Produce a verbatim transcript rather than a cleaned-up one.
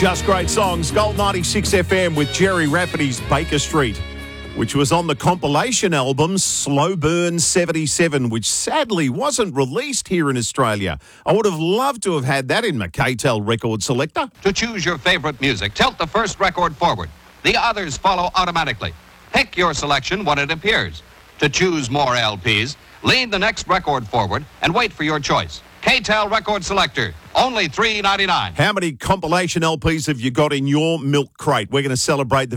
Just great songs. Gold ninety-six F M with Jerry Rafferty's Baker Street, which was on the compilation album Slow Burn seventy-seven, which sadly wasn't released here in Australia. I would have loved to have had that in my K-Tel record selector. To choose your favorite music, tilt the first record forward. The others follow automatically. Pick your selection when it appears. To choose more L Ps, lean the next record forward and wait for your choice. K-Tel Record Selector, only three dollars and ninety-nine cents. How many compilation L Ps have you got in your milk crate? We're going to celebrate the